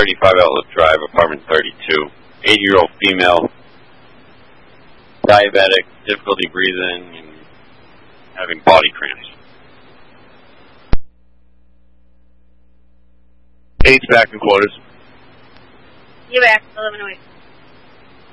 35 Outlet Drive, apartment 32. 80-year-old female, diabetic, difficulty breathing, and having body cramps. 8's back in quarters. You're back, 1108.